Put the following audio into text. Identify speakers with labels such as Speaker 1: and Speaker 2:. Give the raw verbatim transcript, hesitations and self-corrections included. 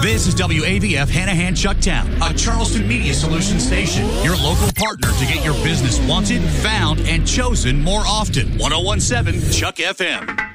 Speaker 1: This is W A V F Hanahan Chucktown, a Charleston Media Solutions station. Your local partner to get your business wanted, found, and chosen more often. ten seventeen Chuck F M.